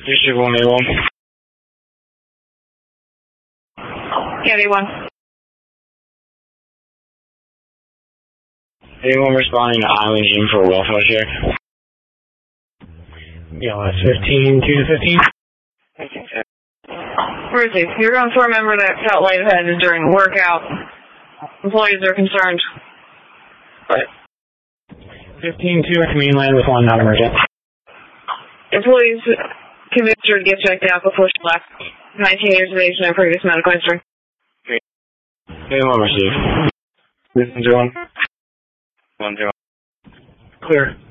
District 1, A1. Yeah, A1. A1 responding to Island aim for a welfare check. BLS 15, 2 to 15. Brucey, you're going to remember that felt lightheaded during the workout. Employees are concerned. What? 15, 2 to mainland with 1 non-emergent. Employees convinced her to get checked out before she left. 19 years of age, no previous medical history. A1 received. Listen to 1. 1 0. Clear.